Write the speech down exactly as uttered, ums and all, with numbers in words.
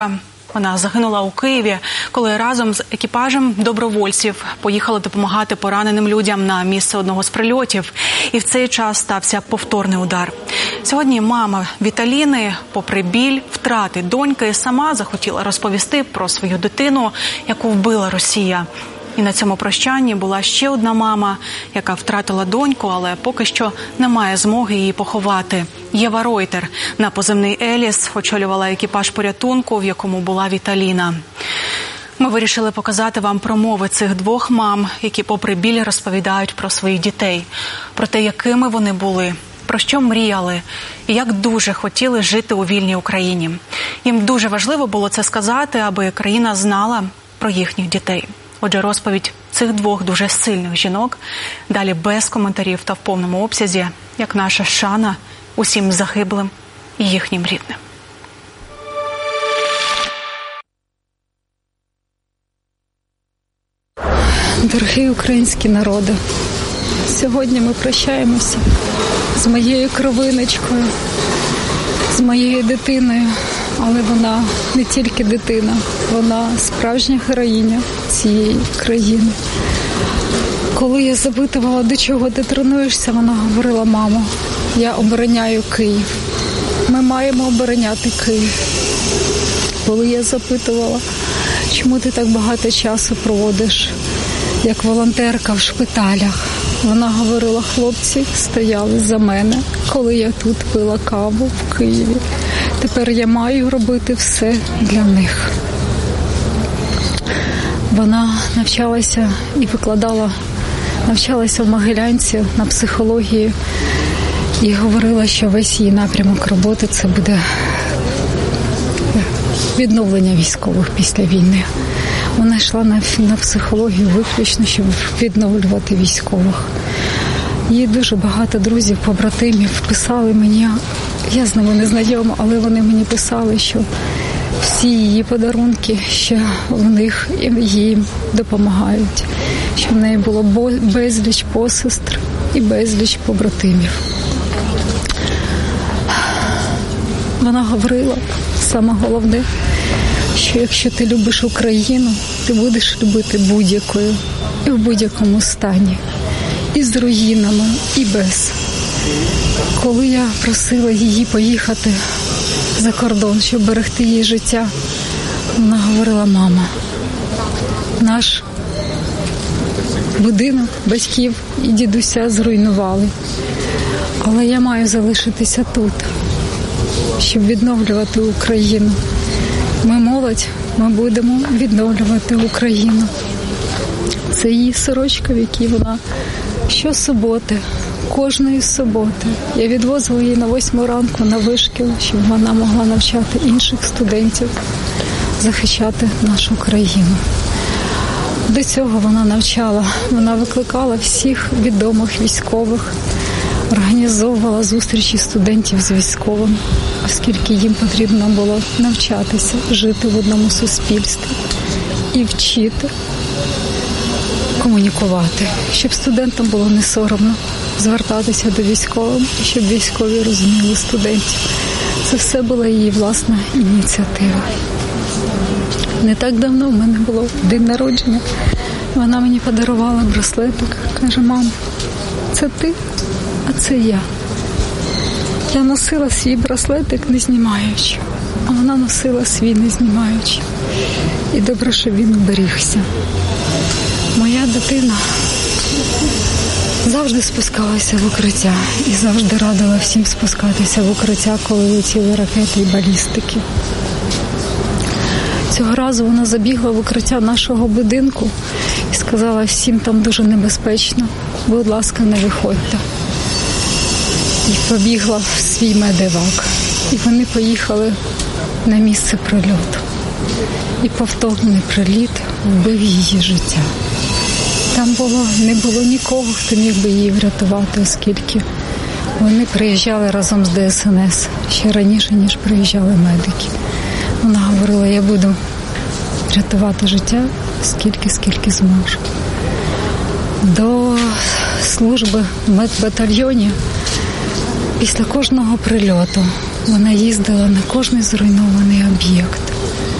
Вона загинула у Києві, коли разом з екіпажем добровольців поїхали допомагати пораненим людям на місце одного з прильотів. І в цей час стався повторний удар. Сьогодні мама Віталіни, попри біль втрати доньки, сама захотіла розповісти про свою дитину, яку вбила Росія. І на цьому прощанні була ще одна мама, яка втратила доньку, але поки що не має змоги її поховати. Єва Ройтер на позивний Еліс очолювала екіпаж порятунку, в якому була Віталіна. Ми вирішили показати вам промови цих двох мам, які попри біль розповідають про своїх дітей, про те, якими вони були, про що мріяли і як дуже хотіли жити у вільній Україні. Їм дуже важливо було це сказати, аби країна знала про їхніх дітей. Отже, розповідь цих двох дуже сильних жінок далі без коментарів та в повному обсязі, як наша шана усім загиблим і їхнім рідним. Дорогий український народи, сьогодні ми прощаємося з моєю кровиночкою, з моєю дитиною. Але вона не тільки дитина, вона справжня героїня цієї країни. Коли я запитувала, до чого ти тренуєшся, вона говорила: мамо, я обороняю Київ. Ми маємо обороняти Київ. Коли я запитувала, чому ти так багато часу проводиш як волонтерка в шпиталях, вона говорила: хлопці стояли за мене, коли я тут пила каву в Києві. Тепер я маю робити все для них. Вона навчалася і викладала, навчалася в Могилянці на психології і говорила, що весь її напрямок роботи – це буде відновлення військових після війни. Вона йшла на, на психологію виключно, щоб відновлювати військових. Їй дуже багато друзів, побратимів писали мені, я з ними не знайома, але вони мені писали, що всі її подарунки ще в них їм допомагають, що в неї було безліч посестр і безліч побратимів. Вона говорила, саме головне, що якщо ти любиш Україну, ти будеш любити будь-якою і в будь-якому стані. І з руїнами, і без. Коли я просила її поїхати за кордон, щоб берегти її життя, вона говорила: мама, наш будинок батьків і дідуся зруйнували, але я маю залишитися тут, щоб відновлювати Україну. Ми молодь, ми будемо відновлювати Україну. Це її сорочка, в якій вона щосуботи, кожної суботи. Я відвозила її на восьму ранку на вишкіл, щоб вона могла навчати інших студентів захищати нашу країну. До цього вона навчала, вона викликала всіх відомих військових, організовувала зустрічі студентів з військовим, оскільки їм потрібно було навчатися, жити в одному суспільстві і вчити комунікувати, щоб студентам було не соромно звертатися до військових, і щоб військові розуміли студентів. Це все була її власна ініціатива. Не так давно в мене було день народження. Вона мені подарувала браслетик. Каже: мам, це ти, а це я. Я носила свій браслетик не знімаючи, а вона носила свій не знімаючи. І добре, що він уберігся. Моя дитина завжди спускалася в укриття і завжди радила всім спускатися в укриття, коли летіли ракети і балістики. Цього разу вона забігла в укриття нашого будинку і сказала: всім там дуже небезпечно, будь ласка, не виходьте. І побігла в свій медевак. І вони поїхали на місце прильоту. І повторний приліт вбив її життя. Там було, не було нікого, хто міг би її врятувати, оскільки вони приїжджали разом з Де Ес Ен Ес ще раніше, ніж приїжджали медики. Вона говорила: я буду рятувати життя скільки, скільки зможу. До служби в медбатальйоні після кожного прильоту вона їздила на кожний зруйнований об'єкт.